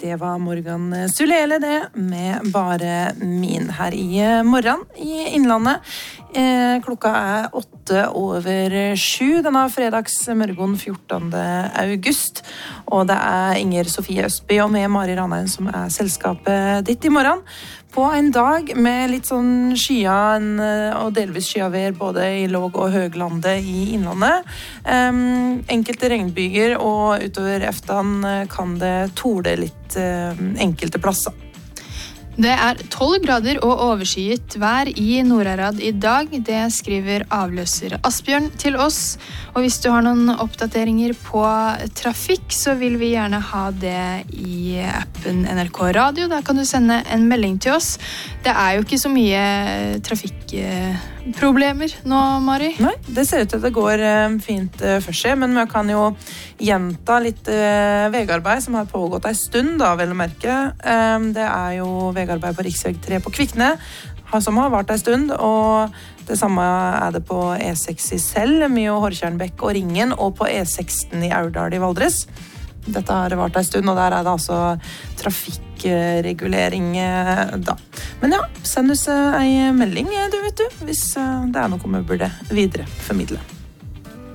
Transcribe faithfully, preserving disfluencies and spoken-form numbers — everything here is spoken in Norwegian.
Det var Morgan Sulele det, med bare min her i morgen i Innlandet. Eh, klokka er åtte over sju, denne fredagsmorgen fjortende august. Og det er Inger Sofie Østby og med Mari Ranheim som er selskapet ditt i morgen. På en dag med litt sånn skya og delvis skyavær både i låg- og høglandet i Innlandet. Um, enkelte regnbyger og utover eftan kan det tole litt uh, enkelte plasser. Det er tolv grader og overskyet vær i Nord-Arad i dag. Det skriver avløser Asbjørn til oss. Og hvis du har noen oppdateringer på trafikk, så vil vi gjerne ha det i appen N R K Radio. Da kan du sende en melding til oss. Det er jo ikke så mye trafikkproblemer nå, Mari. Nei, det ser ut til at det går fint for seg, men man kan jo gjenta litt vegarbeid som har pågått en stund, da, vel å merke. Det er jo vegarbeid på riksveg tre på Kvikne, som har vært en stund, og det samme er det på E seks i Sel, Mjø, Hortjernbekk og Ringen, og på E seksten i Aurdal i Valdres. Dette har vært en stund, og der er det altså trafikkregulering da. Men ja, send oss en melding, du vet du, hvis det er noe vi burde videre formidle.